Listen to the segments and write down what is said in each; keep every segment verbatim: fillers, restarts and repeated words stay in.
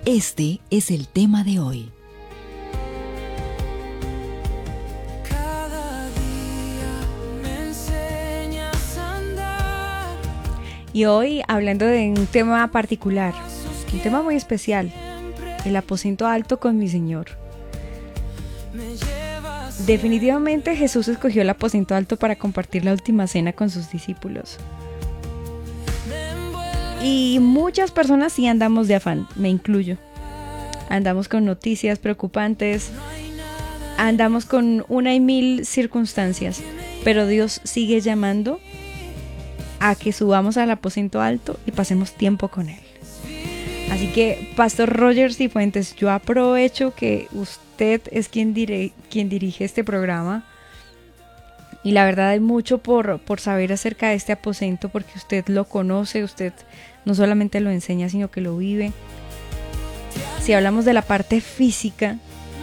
Este es el tema de hoy. Cada día me enseñas a andar. Y hoy hablando de un tema particular, un tema muy especial, el aposento alto con mi Señor. Definitivamente Jesús escogió el aposento alto para compartir la última cena con sus discípulos. Y muchas personas sí andamos de afán, me incluyo. Andamos con noticias preocupantes, andamos con una y mil circunstancias, pero Dios sigue llamando a que subamos al aposento alto y pasemos tiempo con Él. Así que, Pastor Roger Cifuentes, yo aprovecho que usted es quien, dire, quien dirige este programa y la verdad hay mucho por, por saber acerca de este aposento porque usted lo conoce, usted no solamente lo enseña sino que lo vive. Si hablamos de la parte física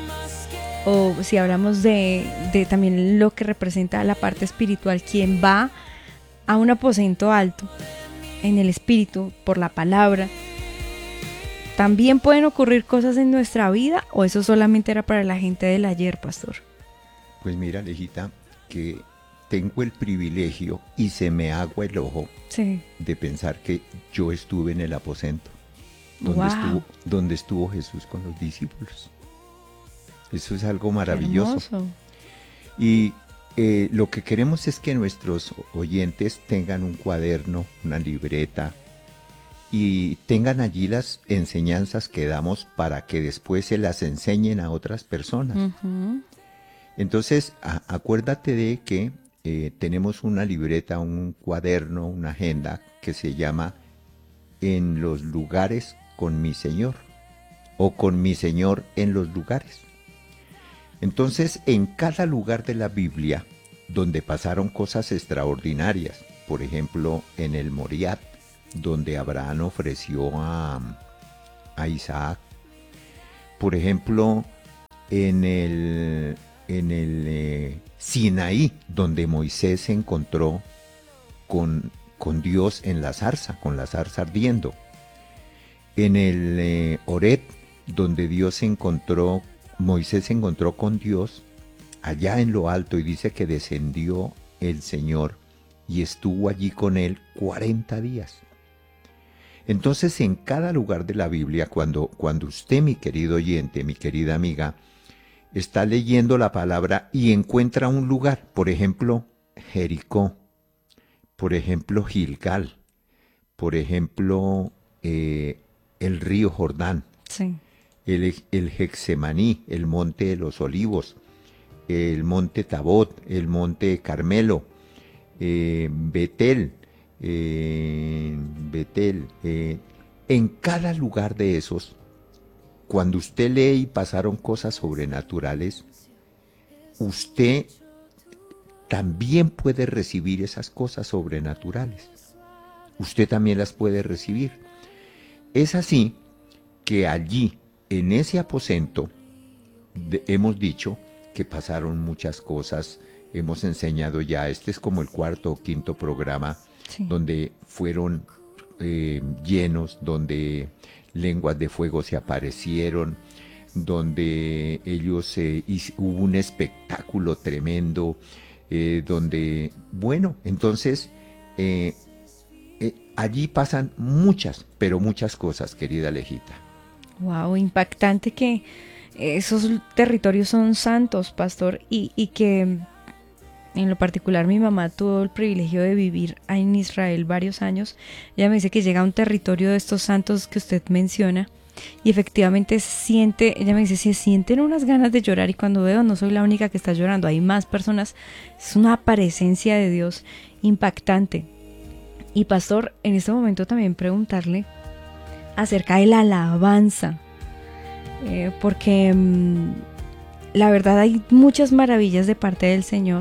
o si hablamos de, de también lo que representa la parte espiritual, quien va a un aposento alto en el espíritu por la palabra, ¿también pueden ocurrir cosas en nuestra vida o eso solamente era para la gente del ayer, pastor? Pues mira, Alejita, que tengo el privilegio y se me agua el ojo sí. de pensar que yo estuve en el aposento donde, wow. estuvo, donde estuvo Jesús con los discípulos. Eso es algo maravilloso. Y eh, lo que queremos es que nuestros oyentes tengan un cuaderno, una libreta, y tengan allí las enseñanzas que damos para que después se las enseñen a otras personas. Uh-huh. Entonces, a, acuérdate de que eh, tenemos una libreta, un cuaderno, una agenda que se llama En los lugares con mi Señor o con mi Señor en los lugares. Entonces, en cada lugar de la Biblia donde pasaron cosas extraordinarias, por ejemplo, en el Moriat, donde Abraham ofreció a, a Isaac, por ejemplo, en el, en el eh, Sinaí, donde Moisés se encontró con, con Dios en la zarza, con la zarza ardiendo, en el eh, Horeb, donde Dios se encontró, Moisés se encontró con Dios allá en lo alto y dice que descendió el Señor y estuvo allí con él cuarenta días. Entonces, en cada lugar de la Biblia, cuando, cuando usted, mi querido oyente, mi querida amiga, está leyendo la palabra y encuentra un lugar, por ejemplo, Jericó, por ejemplo, Gilgal, por ejemplo, eh, el río Jordán, sí. el, el Getsemaní, el monte de los olivos, el monte Tabot, el monte Carmelo, eh, Betel, Eh, Betel, eh, en cada lugar de esos, cuando usted lee y pasaron cosas sobrenaturales, usted también puede recibir esas cosas sobrenaturales. Usted también las puede recibir. Es así que allí, en ese aposento, de, hemos dicho que pasaron muchas cosas, hemos enseñado ya, este es como el cuarto o quinto programa, sí. donde fueron eh, llenos, donde lenguas de fuego se aparecieron, donde ellos, eh, hizo, hubo un espectáculo tremendo, eh, donde, bueno, entonces, eh, eh, allí pasan muchas, pero muchas cosas, querida Alejita. Wow, impactante que esos territorios son santos, pastor, y, y que... En lo particular, mi mamá tuvo el privilegio de vivir en Israel varios años. Ella me dice que llega a un territorio de estos santos que usted menciona y efectivamente siente, ella me dice, se sienten unas ganas de llorar y cuando veo no soy la única que está llorando, hay más personas. Es una presencia de Dios impactante. Y pastor, en este momento también preguntarle acerca de la alabanza, eh, porque mmm, la verdad hay muchas maravillas de parte del Señor.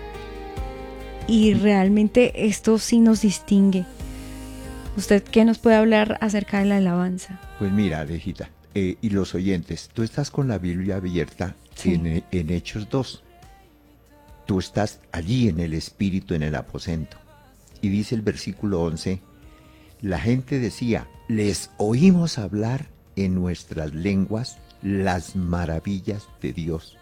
Y realmente esto sí nos distingue. ¿Usted qué nos puede hablar acerca de la alabanza? Pues mira, Alejita, eh, y los oyentes, tú estás con la Biblia abierta sí. en, en Hechos dos. Tú estás allí en el Espíritu, en el aposento. Y dice el versículo once, la gente decía, les oímos hablar en nuestras lenguas las maravillas de Dios.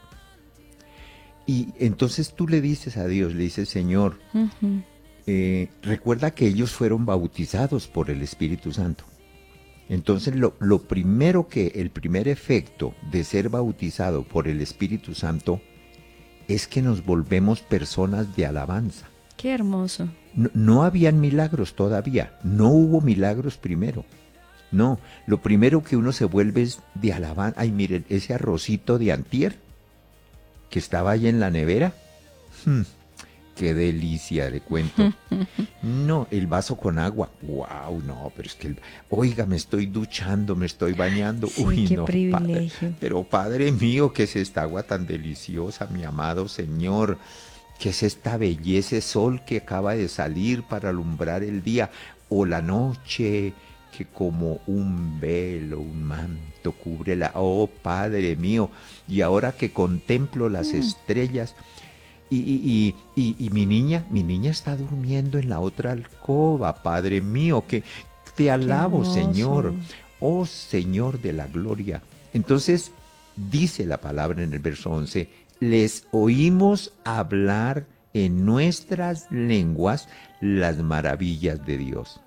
Y entonces tú le dices a Dios, le dices, Señor, Ujú. eh, recuerda que ellos fueron bautizados por el Espíritu Santo. Entonces lo, lo primero que, el primer efecto de ser bautizado por el Espíritu Santo es que nos volvemos personas de alabanza. Qué hermoso. No, no habían milagros todavía, no hubo milagros primero. No, lo primero que uno se vuelve es de alabanza. Ay, miren, ese arrocito de antier que estaba ahí en la nevera. Hmm, qué delicia, le cuento. No, el vaso con agua. Wow, no, pero es que, el, oiga, me estoy duchando, me estoy bañando. Sí, Uy, qué no, privilegio. padre, pero Padre mío, ¿qué es esta agua tan deliciosa, mi amado Señor? ¿Qué es esta belleza, sol que acaba de salir para alumbrar el día o la noche? Que como un velo, un manto cubre la... Oh, Padre mío, y ahora que contemplo las Mm. estrellas, y, y, y, y, y mi niña, mi niña está durmiendo en la otra alcoba, Padre mío, que te alabo, hermoso. Señor, oh Señor de la gloria. Entonces, dice la palabra en el verso once, les oímos hablar en nuestras lenguas las maravillas de Dios.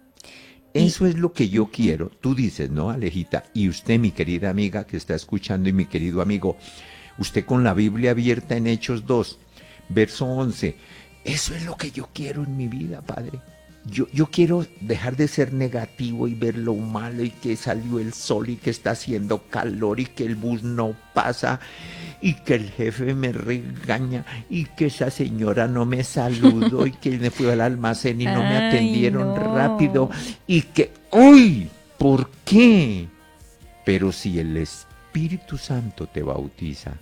Eso es lo que yo quiero. Tú dices, ¿no, Alejita? Y usted, mi querida amiga que está escuchando, y mi querido amigo, usted con la Biblia abierta en Hechos dos, verso once. Eso es lo que yo quiero en mi vida, Padre. Yo, yo quiero dejar de ser negativo y ver lo malo y que salió el sol y que está haciendo calor y que el bus no pasa y que el jefe me regaña y que esa señora no me saludó y que me fui al almacén y no me Ay, atendieron no. rápido y que, ¡uy! ¿Por qué? Pero si el Espíritu Santo te bautiza,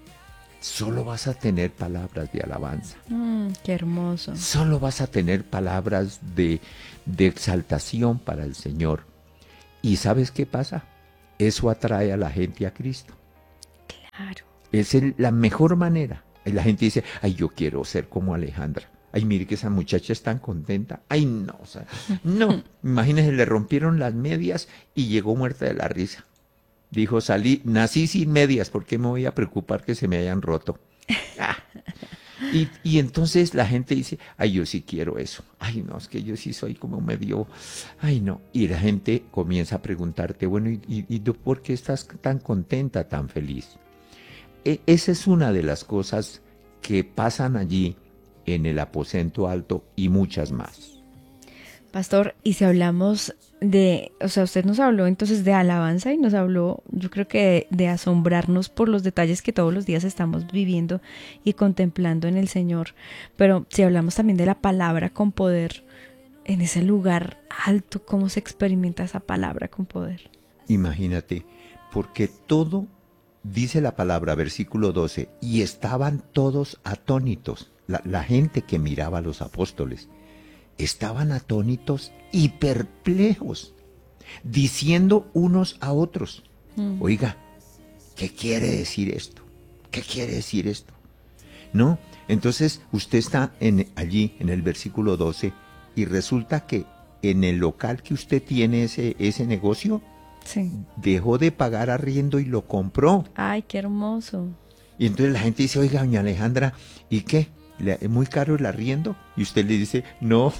solo vas a tener palabras de alabanza. Mm, qué hermoso. Solo vas a tener palabras de, de exaltación para el Señor. ¿Y sabes qué pasa? Eso atrae a la gente a Cristo. Claro. Es el- la mejor manera. Y la gente dice, ay, yo quiero ser como Alejandra. Ay, mire que esa muchacha es tan contenta. Ay, no, o sea, no. Imagínense, le rompieron las medias y llegó muerta de la risa. Dijo, salí, nací sin medias, ¿por qué me voy a preocupar que se me hayan roto? Ah. Y, y entonces la gente dice, ay, yo sí quiero eso. Ay, no, es que yo sí soy como medio, ay, no. Y la gente comienza a preguntarte, bueno, ¿y, y, y tú por qué estás tan contenta, tan feliz? E- esa es una de las cosas que pasan allí en el aposento alto y muchas más. Pastor, y si hablamos de, o sea, usted nos habló entonces de alabanza y nos habló, yo creo que de, de asombrarnos por los detalles que todos los días estamos viviendo y contemplando en el Señor. Pero si hablamos también de la palabra con poder, en ese lugar alto, ¿cómo se experimenta esa palabra con poder? Imagínate, porque todo, dice la palabra, versículo doce, y estaban todos atónitos, la, la gente que miraba a los apóstoles, estaban atónitos y perplejos, diciendo unos a otros, Mm. oiga, ¿qué quiere decir esto? ¿Qué quiere decir esto? ¿No? Entonces usted está en, allí en el versículo doce y resulta que en el local que usted tiene ese, ese negocio, Sí. dejó de pagar arriendo y lo compró. Ay, qué hermoso. Y entonces la gente dice, oiga, doña Alejandra, ¿y qué? ¿Le- ¿Es muy caro el arriendo? Y usted le dice, no,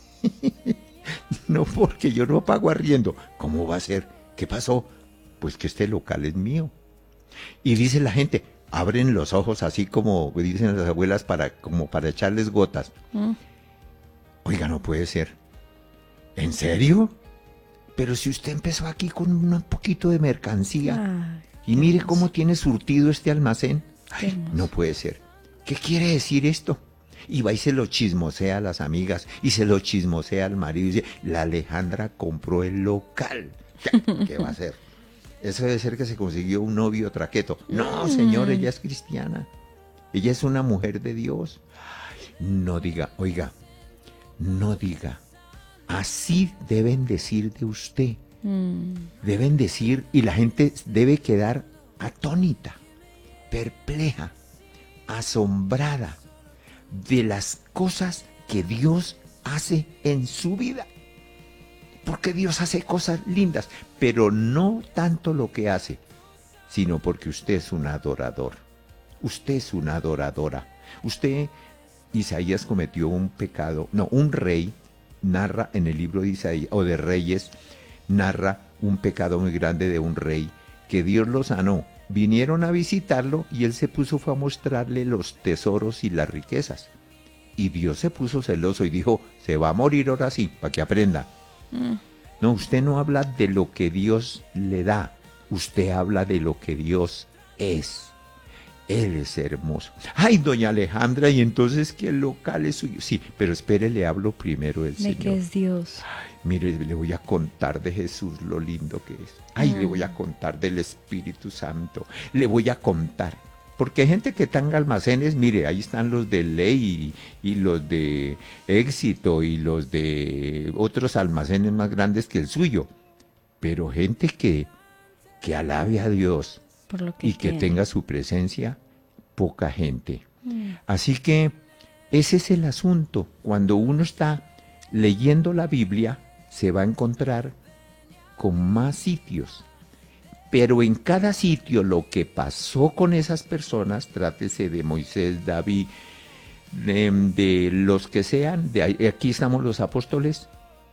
no, porque yo no pago arriendo. ¿Cómo va a ser? ¿Qué pasó? Pues que este local es mío. Y dice la gente, abren los ojos así como dicen las abuelas para, como para echarles gotas. Mm. Oiga, no puede ser. ¿En serio? Pero si usted empezó aquí con un poquito de mercancía Ay, y mire cómo tiene surtido este almacén. Qué Ay, hermoso. no puede ser. ¿Qué quiere decir esto? Y va y se lo chismosea a las amigas y se lo chismosea al marido y dice, la Alejandra compró el local. ¿Qué, qué va a hacer? Eso debe ser que se consiguió un novio traqueto. No, señor, ella es cristiana. Ella es una mujer de Dios. No diga, oiga, no diga. Así deben decir de usted. Mm. Deben decir, y la gente debe quedar atónita, perpleja, asombrada de las cosas que Dios hace en su vida. porque Dios hace cosas lindas, pero no tanto lo que hace, sino porque usted es un adorador. Usted es una adoradora. Usted, Isaías cometió un pecado, no, un rey narra en el libro de Isaías, o de Reyes, narra un pecado muy grande de un rey, que Dios lo sanó. Vinieron a visitarlo y él se puso fue a mostrarle los tesoros y las riquezas. Y Dios se puso celoso y dijo, se va a morir ahora sí, para que aprenda. Mm. No, usted no habla de lo que Dios le da, usted habla de lo que Dios es. Él es hermoso. Ay, doña Alejandra, y entonces que el local es suyo. Sí, pero espere, le hablo primero del Señor. De que es Dios. Ay, mire, le voy a contar de Jesús lo lindo que es. Ay, mm. le voy a contar del Espíritu Santo. Le voy a contar. Porque hay gente que tenga almacenes, mire, ahí están los de Ley y, y los de Éxito y los de otros almacenes más grandes que el suyo. Pero gente que, que alabe a Dios. Por lo que y que tiene. tenga su presencia, poca gente. Mm. Así que ese es el asunto. Cuando uno está leyendo la Biblia, se va a encontrar con más sitios. Pero en cada sitio lo que pasó con esas personas, trátese de Moisés, David, de, de los que sean, de aquí estamos los apóstoles,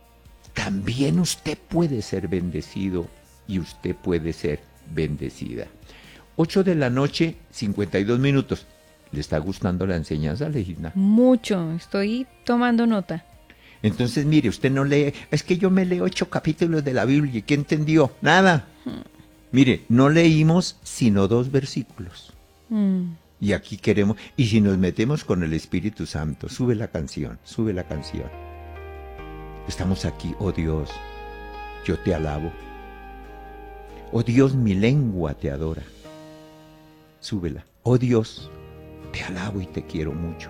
también usted puede ser bendecido y usted puede ser bendecida. ocho de la noche, cincuenta y dos minutos. ¿Le está gustando la enseñanza, Legina? Mucho, estoy tomando nota. Entonces, mire, usted no lee, es que yo me leo ocho capítulos de la Biblia, ¿qué entendió? Nada. Hmm. Mire, no leímos sino dos versículos. Hmm. Y aquí queremos, y si nos metemos con el Espíritu Santo, sube la canción, sube la canción. Estamos aquí, oh Dios, yo te alabo. Oh Dios, mi lengua te adora. Súbela. Oh Dios, te alabo y te quiero mucho.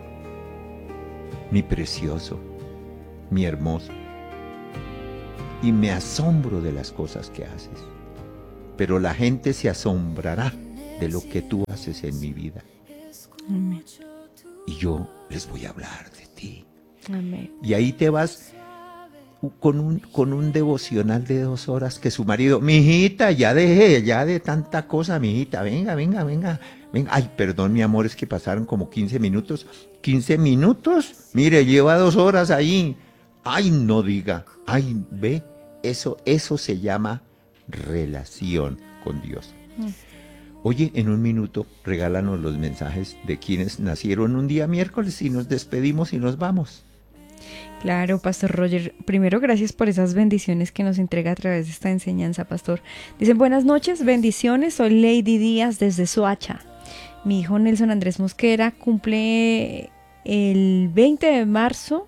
Mi precioso, mi hermoso. Y me asombro de las cosas que haces. Pero la gente se asombrará de lo que tú haces en mi vida. Amén. Y yo les voy a hablar de ti. Amén. Y ahí te vas con un, con un devocional de dos horas que su marido, mijita, ya dejé, ya de tanta cosa, mijita, venga, venga, venga, venga. Ay, perdón, mi amor, es que pasaron como quince minutos. ¿quince minutos? Mire, lleva dos horas ahí. Ay, no diga. Ay, ve, eso, eso se llama relación con Dios. Mm. Oye, en un minuto, regálanos los mensajes de quienes nacieron un día miércoles y nos despedimos y nos vamos. Claro, Pastor Roger. Primero, gracias por esas bendiciones que nos entrega a través de esta enseñanza, Pastor. Dicen, buenas noches, bendiciones. Soy Lady Díaz desde Soacha. Mi hijo Nelson Andrés Mosquera cumple el veinte de marzo.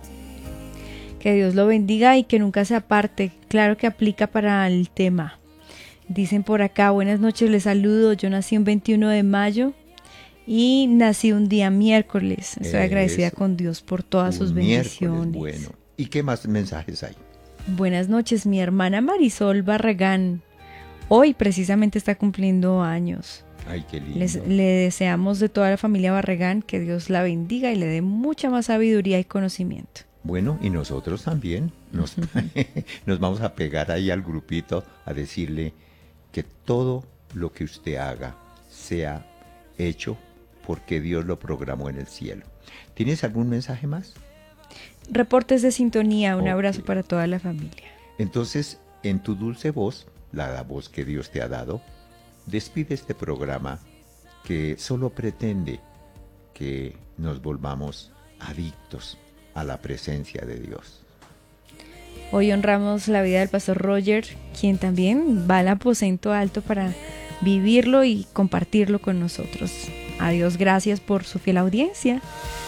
Que Dios lo bendiga y que nunca se aparte. Claro que aplica para el tema. Dicen por acá, buenas noches, les saludo. Yo nací un veintiuno de mayo. Y nací un día miércoles. Estoy agradecida con Dios por todas sus bendiciones. Bueno. ¿Y qué más mensajes hay? Buenas noches, mi hermana Marisol Barragán. Hoy precisamente está cumpliendo años. Ay, qué lindo. Les, le deseamos de toda la familia Barragán que Dios la bendiga y le dé mucha más sabiduría y conocimiento. Bueno, y nosotros también nos, nos vamos a pegar ahí al grupito a decirle que todo lo que usted haga sea hecho porque Dios lo programó en el cielo. ¿Tienes algún mensaje más? Reportes de sintonía, un okay. abrazo para toda la familia. Entonces, en tu dulce voz, la voz que Dios te ha dado, despide este programa que solo pretende que nos volvamos adictos a la presencia de Dios. Hoy honramos la vida del Pastor Roger, quien también va al aposento alto para vivirlo y compartirlo con nosotros. A Dios gracias por su fiel audiencia,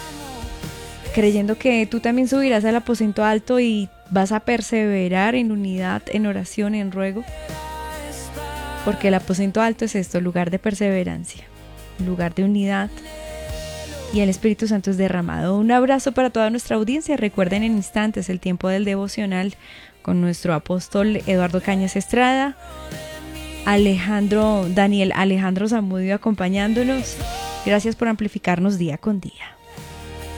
creyendo que tú también subirás al aposento alto y vas a perseverar en unidad, en oración, en ruego, porque el aposento alto es esto, lugar de perseverancia, lugar de unidad, y el Espíritu Santo es derramado. Un abrazo para toda nuestra audiencia. Recuerden en instantes el tiempo del devocional con nuestro apóstol Eduardo Cañas Estrada, Alejandro, Daniel Alejandro Zamudio acompañándonos. Gracias por amplificarnos día con día.